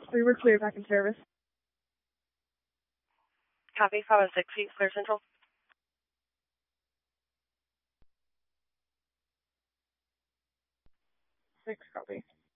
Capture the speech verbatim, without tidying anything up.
We were clear, back in service. Copy, five oh six feet, clear central. Six, copy.